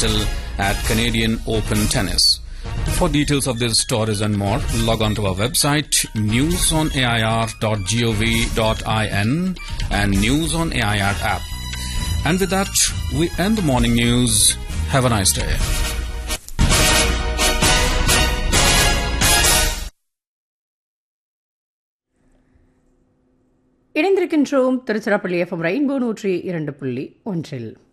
title at Canadian Open Tennis. For details of these stories and more, log on to our website newsonair.gov.in and News on AIR app. And with that, we end the morning news. Have a nice day. இணைந்திருக்கின்றோம் Tiruchirappalli FM rainbow 102.1.